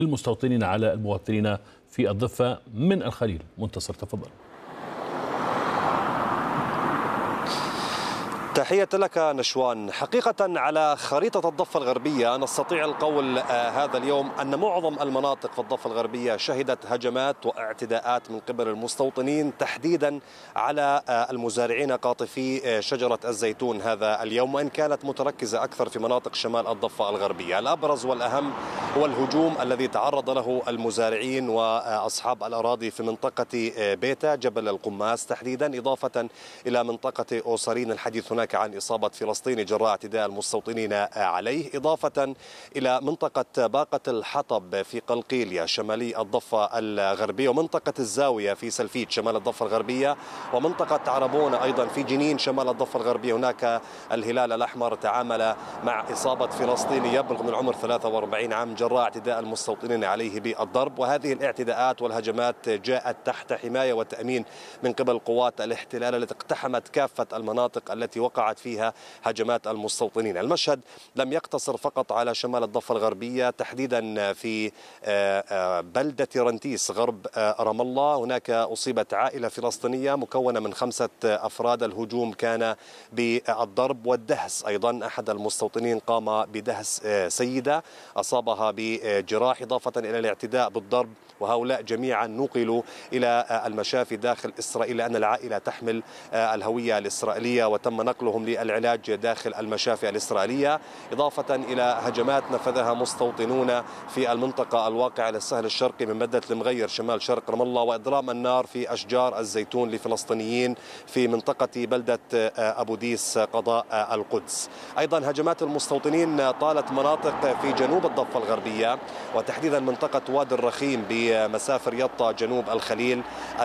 المستوطنين على المواطنين في الضفة من الخليل. منتصر، تفضل. تحية لك نشوان. حقيقة على خريطة الضفة الغربية نستطيع القول هذا اليوم أن معظم المناطق في الضفة الغربية شهدت هجمات واعتداءات من قبل المستوطنين، تحديدا على المزارعين قاطفي شجرة الزيتون هذا اليوم، وإن كانت متركزة أكثر في مناطق شمال الضفة الغربية. الأبرز والأهم هو الهجوم الذي تعرض له المزارعين وأصحاب الأراضي في منطقة بيتا جبل القماس تحديدا، إضافة إلى منطقة أوصرين. الحديث هناك عن إصابة فلسطيني جراء اعتداء المستوطنين عليه، إضافة إلى منطقة باقة الحطب في قلقيلية شمالي الضفة الغربية، ومنطقة الزاوية في سلفيت شمال الضفة الغربية، ومنطقة عربونة أيضا في جنين شمال الضفة الغربية. هناك الهلال الأحمر تعامل مع إصابة فلسطيني يبلغ من العمر 43 عام جراء اعتداء المستوطنين عليه بالضرب. وهذه الاعتداءات والهجمات جاءت تحت حماية وتأمين من قبل قوات الاحتلال التي اقتحمت كافة المناطق التي وقعت فيها هجمات المستوطنين. المشهد لم يقتصر فقط على شمال الضفة الغربية، تحديدا في بلدة رنتيس غرب رام الله هناك أصيبت عائلة فلسطينية مكونة من 5 أفراد. الهجوم كان بالضرب والدهس، أيضا أحد المستوطنين قام بدهس سيدة أصابها بجراح، إضافة إلى الاعتداء بالضرب، وهؤلاء جميعا نقلوا إلى المشافي داخل إسرائيل لأن العائلة تحمل الهوية الإسرائيلية، وتم نقلهم للعلاج داخل المشافي الإسرائيلية، إضافة إلى هجمات نفذها مستوطنون في المنطقة الواقعة للسهل الشرقي من بلدة المغير شمال شرق رام الله، وإضرام النار في أشجار الزيتون لفلسطينيين في منطقة بلدة أبو ديس قضاء القدس. أيضا هجمات المستوطنين طالت مناطق في جنوب الضفة الغربية، وتحديدا منطقة وادي الرخيم بمسافة يطا جنوب الخليل.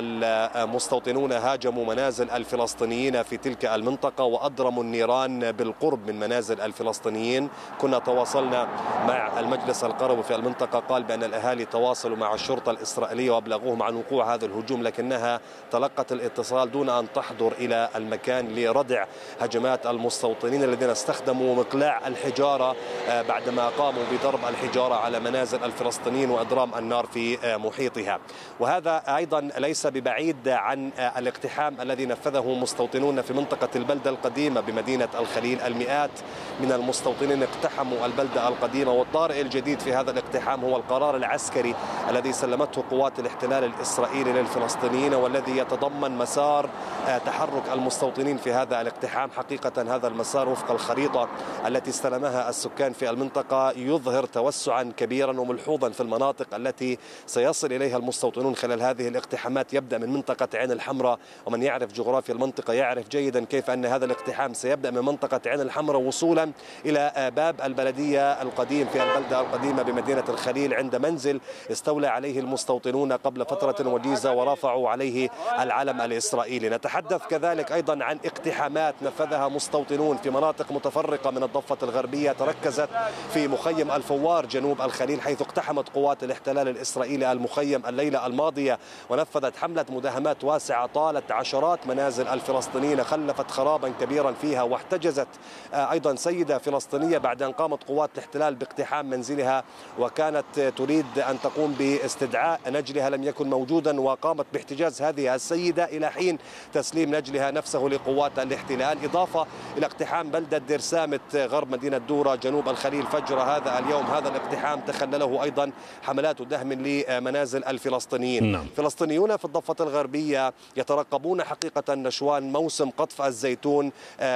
المستوطنون هاجموا منازل الفلسطينيين في تلك المنطقة وأضرموا النيران بالقرب من منازل الفلسطينيين. كنا تواصلنا مع المجلس القروي في المنطقة، قال بأن الأهالي تواصلوا مع الشرطة الإسرائيلية وأبلغوهم عن وقوع هذا الهجوم، لكنها تلقت الاتصال دون أن تحضر إلى المكان لردع هجمات المستوطنين الذين استخدموا مقلاع الحجارة بعدما قاموا بضرب الحجارة على منازل الفلسطينيين وإضرام النار في محيطها. وهذا أيضا ليس ببعيد عن الاقتحام الذي نفذه مستوطنون في منطقة البلدة القديمة بمدينة الخليل. المئات من المستوطنين اقتحموا البلدة القديمة، والطارئ الجديد في هذا الاقتحام هو القرار العسكري الذي سلمته قوات الاحتلال الإسرائيلي للفلسطينيين، والذي يتضمن مسار تحرك المستوطنين في هذا الاقتحام. حقيقة هذا المسار وفق الخريطة التي استلمها السكان في المنطقة يظهر توسعا كبيرا وملحوظا في المناطق التي سيصل إليها المستوطنون خلال هذه الاقتحامات. يبدأ من منطقة عين الحمراء، ومن يعرف جغرافيا المنطقة يعرف جيدا كيف أن هذا الاقتحام سيبدأ من منطقة عين الحمراء وصولا إلى باب البلدية القديم في البلدة القديمة بمدينة الخليل، عند منزل استولى عليه المستوطنون قبل فترة وجيزة ورفعوا عليه العلم الإسرائيلي. نتحدث كذلك أيضا عن اقتحامات نفذها مستوطنون في مناطق متفرقة من الضفة الغربية، تركزت في مخيم الفوار جنوب الخليل، حيث اقتحمت قوات الاحتلال الإسرائيلي المخيم الليلة الماضية ونفذت حملة مداهمات واسعة طالت عشرات منازل الفلسطينيين، خلفت خرابا كبيرا فيها، واحتجزت أيضا سيدة فلسطينية بعد أن قامت قوات الاحتلال باقتحام منزلها، وكانت تريد أن تقوم باستدعاء نجلها لم يكن موجودا، وقامت باحتجاز هذه السيدة إلى حين تسليم نجلها نفسه لقوات الاحتلال. إضافة إلى اقتحام بلدة دير سامت غرب مدينة دورة جنوب الخليل فجر هذا اليوم. هذا الاقتحام تخلله أيضا حملات دهم لمنازل الفلسطينيين. فلسطينيون في الضفة الغربية يترقبون حقيقة نشوان موسم قطف الزيتون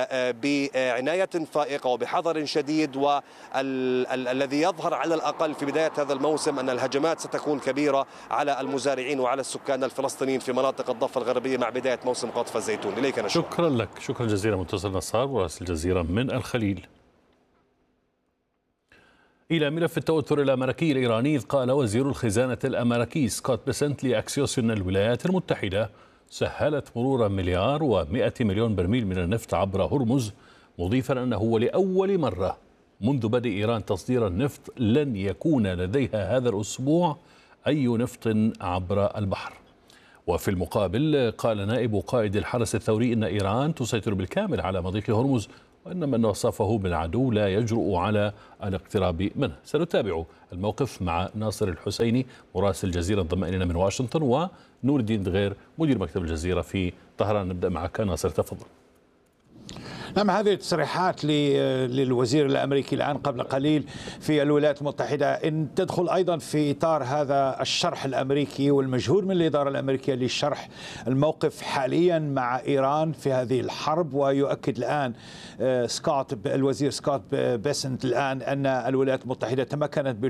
بعناية فائقة وبحذر شديد، والذي يظهر على الأقل في بداية هذا الموسم أن الهجمات ستكون كبيرة على المزارعين وعلى السكان الفلسطينيين في مناطق الضفة الغربية مع بداية موسم قطف الزيتون. إليك نشوان. شكرا لك، شكرا جزيلا منتصر نصار مراسل الجزيرة من الخليل. إلى ملف التوتر الأمريكي الإيراني، قال وزير الخزانة الأمريكي سكوت بيسنت لأكسيوس أن الولايات المتحدة سهلت مرور 1,100,000,000 برميل من النفط عبر هرمز، مضيفا أنه ولأول مرة منذ بدء إيران تصدير النفط لن يكون لديها هذا الأسبوع أي نفط عبر البحر. وفي المقابل قال نائب قائد الحرس الثوري إن إيران تسيطر بالكامل على مضيق هرمز وأن من وصفه بالعدو لا يجرؤ على الاقتراب منه. سنتابع الموقف مع ناصر الحسيني مراسل الجزيرة انضم إلينا من واشنطن، ونور الدين دغير مدير مكتب الجزيرة في طهران. نبدأ معك ناصر، تفضل. نعم، هذه التصريحات للوزير الأمريكي الآن قبل قليل في الولايات المتحدة إن تدخل أيضا في إطار هذا الشرح الأمريكي والمجهود من الإدارة الأمريكية لشرح الموقف حاليا مع إيران في هذه الحرب. ويؤكد الآن الوزير سكوت بيسنت الآن أن الولايات المتحدة تمكنت